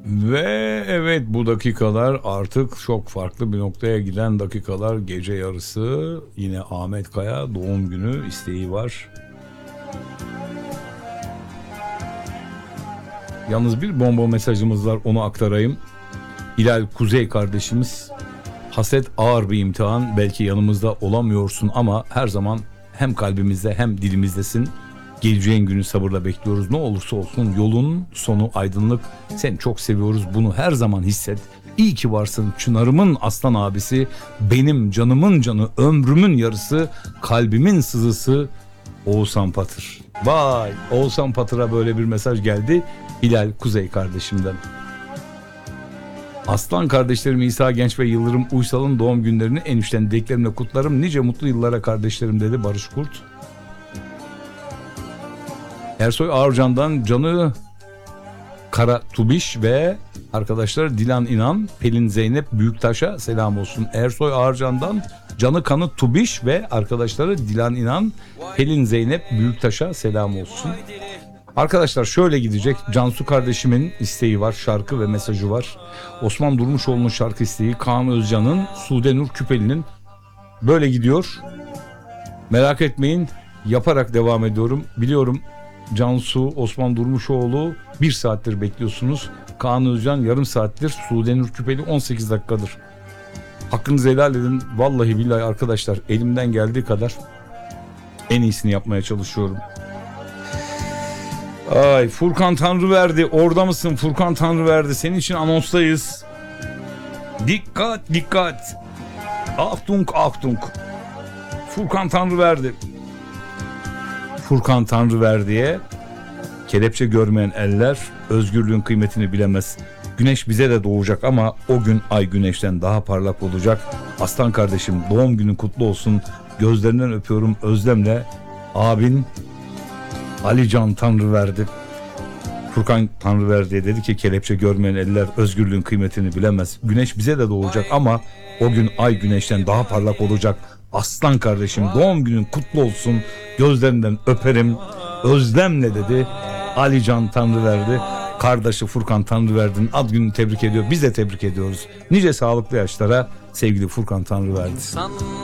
Ve evet, bu dakikalar artık çok farklı bir noktaya giden dakikalar. Gece yarısı yine Ahmet Kaya doğum günü isteği var. Yalnız bir bomba mesajımız var, onu aktarayım. Hilal Kuzey kardeşimiz: haset ağır bir imtihan, belki yanımızda olamıyorsun ama her zaman hem kalbimizde hem dilimizdesin. Geleceğin günü sabırla bekliyoruz. Ne olursa olsun yolun sonu aydınlık. Seni çok seviyoruz. Bunu her zaman hisset. İyi ki varsın Çınar'ımın aslan abisi. Benim canımın canı, ömrümün yarısı, kalbimin sızısı Oğuzhan Patır. Vay, Oğuzhan Patır'a böyle bir mesaj geldi Hilal Kuzey kardeşimden. Aslan kardeşlerim İsa Genç ve Yıldırım Uysal'ın doğum günlerini en içten dileklerimle kutlarım. Nice mutlu yıllara kardeşlerim, dedi Barış Kurt. Ersoy Ağırcan'dan Canı Kara Tubiş ve arkadaşlar Dilan İnan, Pelin Zeynep Büyüktaş'a selam olsun. Ersoy Ağırcan'dan Canı Kanı Tubiş ve arkadaşları Dilan İnan, Pelin Zeynep Büyüktaş'a selam olsun. Arkadaşlar şöyle gidecek. Cansu kardeşimin isteği var, şarkı ve mesajı var. Osman Durmuşoğlu'nun şarkı isteği, Kaan Özcan'ın, Sude Nur Küpeli'nin. Böyle gidiyor. Merak etmeyin, yaparak devam ediyorum. Biliyorum Cansu, Osman Durmuşoğlu 1 saattir bekliyorsunuz. Kaan Özcan yarım saattir. Sude Nur Küpeli 18 dakikadır. Hakkınızı helal edin. Vallahi billahi arkadaşlar, elimden geldiği kadar en iyisini yapmaya çalışıyorum. Ay, Furkan Tanrıverdi, orada mısın Furkan Tanrıverdi? Senin için anonstayız. Dikkat dikkat. Achtung Achtung. Furkan Tanrıverdi. Furkan Tanrıverdi'ye: kelepçe görmeyen eller özgürlüğün kıymetini bilemez. Güneş bize de doğacak ama o gün ay güneşten daha parlak olacak. Aslan kardeşim, doğum günün kutlu olsun. Gözlerinden öpüyorum özlemle. Abin Alican Tanrıverdi. Furkan Tanrıverdi'ye dedi ki kelepçe görmeyen eller özgürlüğün kıymetini bilemez. Güneş bize de doğacak ama o gün ay güneşten daha parlak olacak. Aslan kardeşim, doğum günün kutlu olsun. Gözlerinden öperim özlemle, dedi Alican Tanrıverdi. Kardeşi Furkan Tanrıverdi'nin ad gününü tebrik ediyor. Biz de tebrik ediyoruz. Nice sağlıklı yaşlara sevgili Furkan Tanrıverdi.